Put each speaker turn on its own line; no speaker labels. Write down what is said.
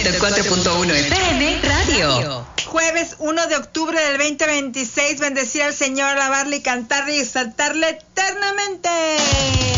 104.1 FM Radio.
Jueves 1 de octubre del 2026. Bendecir al Señor, alabarle y cantarle y exaltarle eternamente.